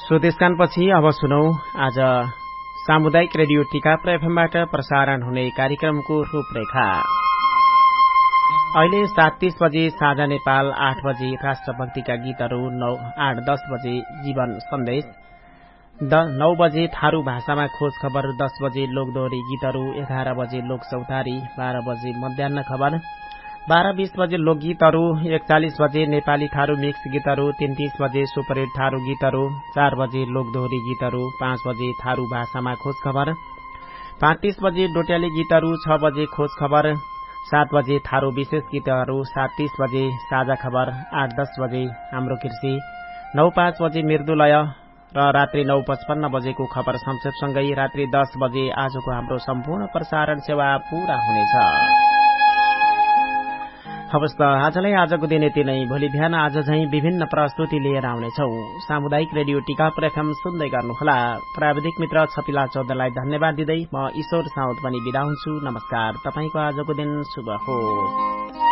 स्वदेशकानपछि अब सुनौ आज सामुदायिक रेडियो टिकाप्र एफएमबाट प्रसारण हुने कार्यक्रमको रूपरेखा। अहिले 7:30 बजे साझा नेपाल, 8 बजे राष्ट्रभक्तिका गीतहरू, 8:10 बजे जीवन सन्देश, 9 बजे थारू भाषामा खोज खबर, 10 बजे लोकदोहोरी गीतहरू, 11 बजे लोक चौतारी, 12 बजे मध्याह्न खबर, 12:20 बजे लोकगीतहरू, 41 बजे नेपाली थारू मिक्स गीतहरू, 33 बजे सुपरहिट थारू गीतहरू, 4 बजे लोकदोहोरी गीतहरू, 5 बजे थारू भाषामा खोज खबर, 35 बजे डोट्याली गीतहरू, 6 बजे खोज खबर, 7 बजे थारू विशेष गीतहरू, 7:30 बजे साझा खबर, 8:10 बजे हाम्रो कृषि, 9:05 बजे मृदुलय र रात्रि 9:55 बजेको खबर संक्षेपसँगै रात्रि 10 बजे आजको हाम्रो सम्पूर्ण प्रसारण सेवा पूरा हुनेछ। हवस् त आजलाई आजको दिन यति नै। भोलि बिहान आज झैं विभिन्न प्रस्तुति लिएर आउनेछौ। सामुदायिक रेडियो टिकाप्र एफएम सुन्दै गर्नुहोला। प्राविधिक मित्र छपिला चौधरीलाई धन्यवाद दिँदै म ईश्वर साउद पनि बिदा हुन्छु। नमस्कार। तपाईंको आजको दिन शुभ होस्।